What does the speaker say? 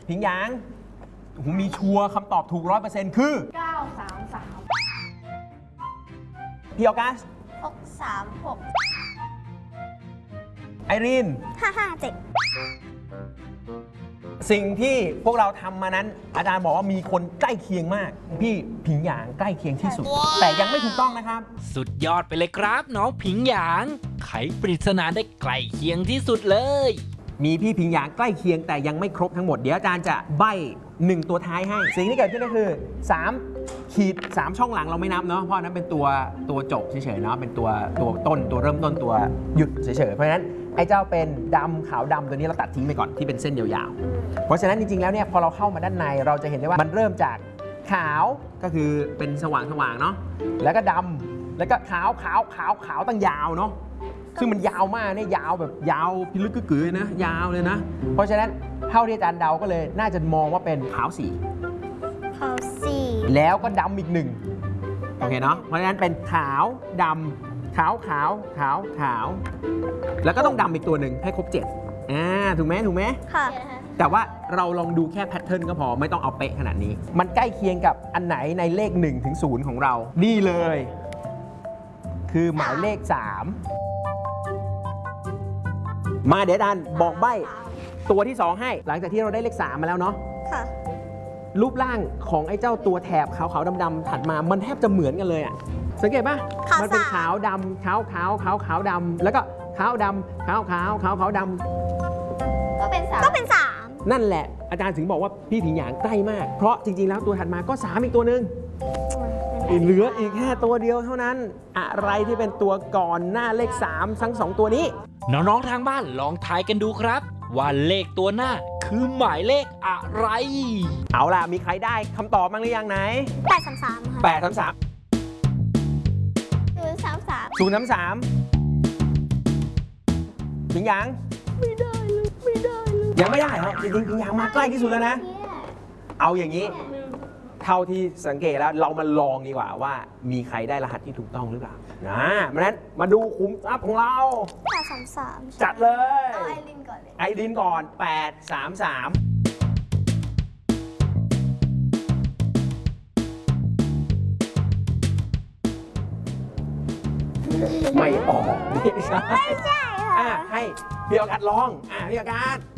ผิงหยางมีชัวร์คำตอบถูก 100% คือ 933 พี่ออกัส 636 ไอรีน 557 สิ่งที่พวกเราทำมานั้น อาจารย์บอกว่ามีคนใกล้เคียงมาก พี่ผิงหยางใกล้เคียงที่สุด แต่ยังไม่ถูกต้องนะครับสุดยอดไปเลยครับน้องผิงหยาง ไขปริศนาได้ใกล้เคียงที่สุดเลยมีพี่ผิงหยางใกล้เคียงแต่ยังไม่ครบทั้งหมด เดี๋ยวอาจารย์จะใบ้1ตัวท้ายให้ สิ่งที่เกิดขึ้นก็คือ3ขีด3ช่องหลังเราไม่นับเนาะเพราะนั้นเป็นตัวจบเฉยๆเนาะเป็นตัวต้นตัวเริ่มต้นตัวหยุดเฉยๆเพราะฉะนั้นไอ้เจ้าเป็นดำขาวดำตัวนี้เราตัดทิ้งไปก่อนที่เป็นเส้นยาวๆเพราะฉะนั้นจริงๆแล้วเนี่ยพอเราเข้ามาด้านในเราจะเห็นได้ว่ามันเริ่มจากขาวก็คือเป็นสว่างๆเนาะแล้วก็ดำแล้วก็ขาวตั้งยาวเนาะซึ่งมันยาวมากเนี่ยยาวแบบยาวพิลึกกึ๋ยนะยาวเลยนะเพราะฉะนั้นเท่าที่อาจารย์เดาก็เลยน่าจะมองว่าเป็นขาวสีเขาสี่แล้วก็ดำอีกหนึ่งโอเคเนาะเพราะฉะนั้นเป็นขาวดำขาวแล้วก็ต้องดำอีกตัวหนึ่งให้ครบ7ถูกไหมค่ะแต่ว่าเราลองดูแค่แพทเทิร์นก็พอไม่ต้องเอาเป๊ะขนาดนี้ มันใกล้เคียงกับอันไหนในเลข1ถึง0ของเรา นี่เลย คือหมายเลข 3 มาเดี๋ยวดันบอกใบ้ตัวที่ 2 ให้ หลังจากที่เราได้เลข 3 มาแล้วเนาะค่ะรูปร่างของไอ้เจ้าตัวแถบขาวๆดำๆถัดมา มันแทบจะเหมือนกันเลยอะสังเกตปะมันเป็นขาวดำขาวดำแล้วก็ขาวดำขาวดำก็เป็น3 นั่นแหละอาจารย์ถึงบอกว่าพี่ผิงหยางใกล้มาก เพราะจริงๆแล้วตัวถัดมาก็3อีกตัวหนึ่งเหลืออีกแค่ตัวเดียวเท่านั้น อะไรที่เป็นตัวก่อนหน้าเลข3ทั้ง2ตัวนี้น้องๆทางบ้านลองทายกันดูครับ ว่าเลขตัวหน้าคือหมายเลขอะไรเอาล่ะมีใครได้คำตอบบ้างหรือยังไหน 833 ค่ะ 833 033 033ผิงหยางยังไม่ได้เหรอจริงๆผิงหยางมาใกล้ที่สุดแล้วนะ เอาอย่างนี้ เท่าที่สังเกตแล้วเรามาลองดีกว่าว่ามีใครได้รหัสที่ถูกต้องหรือเปล่านะเพราะฉะนั้นมาดูขุมทรัพย์ของเรา 833 จัดเลยเอาไอรินก่อนเลยไอรินก่อน 833 ไม่ออกไม่ใช่ไม่ใช่ค่ะให้พี่อากาศลองพี่อากาศ